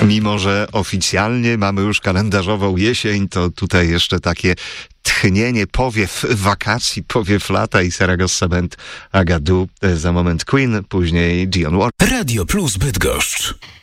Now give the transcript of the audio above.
Mimo że oficjalnie mamy już kalendarzową jesień, to tutaj jeszcze takie tchnienie, powiew wakacji, powiew lata i Saragossa Band Agadu. Za moment Queen, później Dionne Warwick. Radio Plus Bydgoszcz.